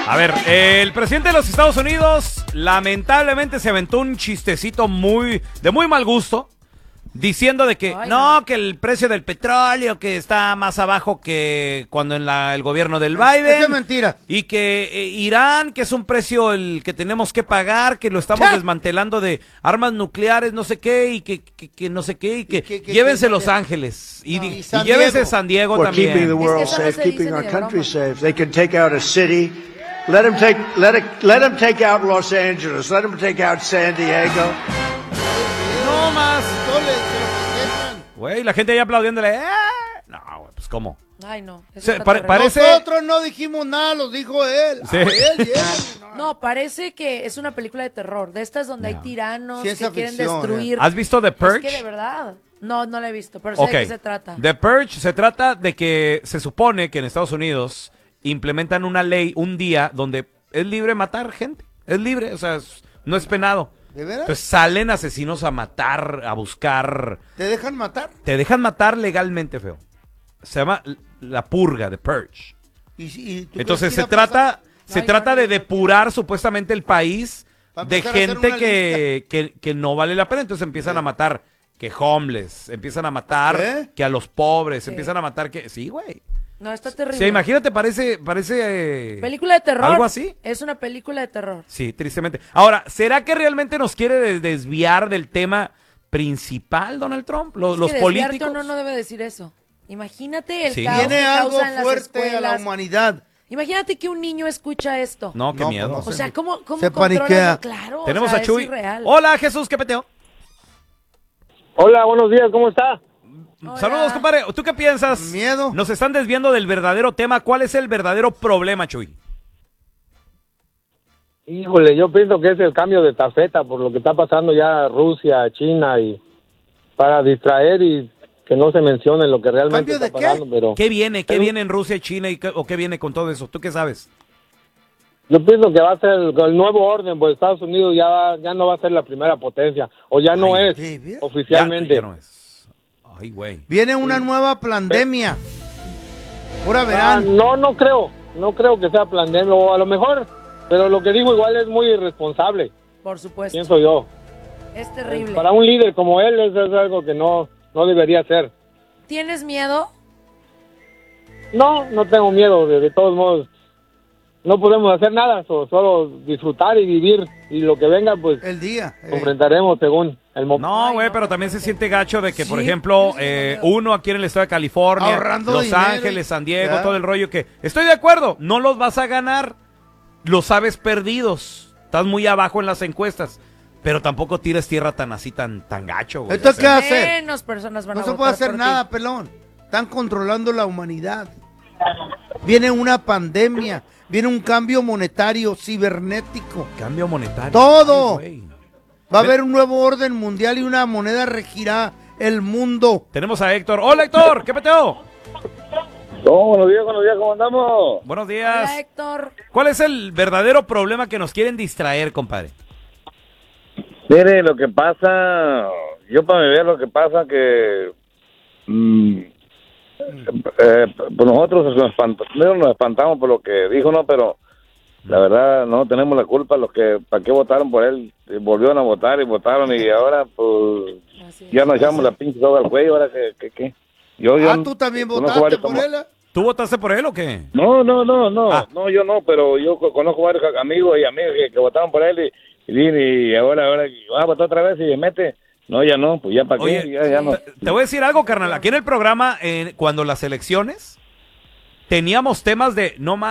A ver, el presidente de los Estados Unidos lamentablemente se aventó un chistecito de muy mal gusto, diciendo de que que el precio del petróleo que está más abajo que cuando en el gobierno del Biden. Eso es mentira. Y que Irán, que es un precio el que tenemos que pagar, que lo estamos desmantelando de armas nucleares, no sé qué, y que no sé qué, y que llévense Los Ángeles y llévense San Diego también. Keeping the world safe, keeping our country safe. They can take out a city. Let them take out Los Angeles. Let them take out San Diego. No más. Güey, la gente ya aplaudiéndole. No, güey, pues ¿cómo? Ay, no. Parece... Nosotros no dijimos nada, lo dijo él. Sí. No, parece que es una película de terror. De estas donde hay tiranos Ciencia que quieren ficción, destruir. ¿Has visto The Purge? Es que de verdad. No la he visto, pero sé de qué se trata. The Purge se trata de que se supone que en Estados Unidos implementan una ley un día donde es libre matar gente. Es libre, o sea, no es penado. ¿De veras? Entonces salen asesinos a matar, a buscar. ¿Te dejan matar? Te dejan matar legalmente, feo. Se llama la purga, The Purge. Entonces se trata de depurar supuestamente el país de gente que no vale la pena. Entonces empiezan a matar que homeless, empiezan a matar que a los pobres, empiezan a matar que... Sí, güey. No, está terrible. Sí, imagínate, parece película de terror. ¿Algo así? Es una película de terror. Sí, tristemente. Ahora, ¿será que realmente nos quiere desviar del tema principal, Donald Trump? Los políticos. No debe decir eso. Imagínate el caos Viene que algo causa en las fuerte a la escuelas. humanidad. Imagínate que un niño escucha esto. No, qué miedo. O sea, ¿cómo se controla? paniquea. Claro, Tenemos o sea, a Chuy. es irreal. Hola, Jesús, ¿qué peteo? Hola, buenos días, ¿cómo está? Hola. Saludos, compadre. ¿Tú qué piensas? Miedo. Nos están desviando del verdadero tema. ¿Cuál es el verdadero problema, Chuy? Híjole, yo pienso que es el cambio de tafeta por lo que está pasando ya Rusia, China, y para distraer y que no se mencione lo que realmente ¿Cambio está de pasando. Pero ¿Qué viene? ¿Qué viene en Rusia y China o qué viene con todo eso? ¿Tú qué sabes? yo pienso que va a ser el nuevo orden, pues Estados Unidos ya no va a ser la primera potencia, o ya no es ¿sí? oficialmente. Ya no es. Ay, güey. Viene una nueva pandemia. Ahora verán. No creo que sea pandemia, o a lo mejor, pero lo que digo igual es muy irresponsable, Por supuesto. pienso yo. Es terrible. Para un líder como él, eso es algo que no debería ser. ¿Tienes miedo? No tengo miedo, de todos modos. No podemos hacer nada, solo disfrutar y vivir, y lo que venga, pues El día. enfrentaremos según el momento. No, güey, pero también se siente gacho de que, por ejemplo, uno aquí en el estado de California, Ahorrando Los dinero Ángeles, San Diego, ya. todo el rollo que... Estoy de acuerdo, no los vas a ganar, los sabes perdidos, estás muy abajo en las encuestas, pero tampoco tires tierra tan gacho, güey. ¿Esto qué hacer? Menos personas van a No se votar puede hacer por nada, ti. pelón. Están controlando la humanidad. Viene una pandemia. Viene un cambio monetario, cibernético. Cambio monetario. Todo. Ay, güey. Va a haber un nuevo orden mundial y una moneda regirá el mundo. Tenemos a Héctor. Hola, Héctor, ¿qué peteo? Buenos días, ¿cómo andamos? Buenos días. Hola, Héctor. ¿Cuál es el verdadero problema que nos quieren distraer, compadre? Mire, lo que pasa, yo para ver lo que pasa que pues nosotros nos espantamos por lo que dijo, ¿no? Pero la verdad no tenemos la culpa, los que para qué votaron por él, volvieron a votar y votaron, y ahora pues Así es. ya nos echamos la pinche soga al cuello, ahora que yo ¿Tú también conozco votaste varios por como- él? ¿Tú votaste por él o qué? No, Ah. no, yo no, pero yo conozco varios amigos y amigas que votaron por él y ahora va a votar otra vez y se mete. No, ya no, pues ya para qué, Oye, ya no. te voy a decir algo, carnal. Aquí en el programa, cuando las elecciones, teníamos temas de no